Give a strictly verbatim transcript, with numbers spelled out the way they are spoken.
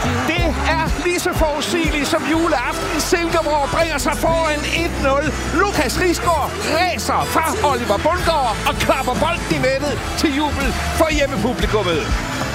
Det er lige så forudsigeligt som juleaften. Silkeborg bringer sig foran et nul. Lukas Risgaard ræser fra Oliver Bundgaard og klapper bolden i nettet til jubel for hjemmepublikummet.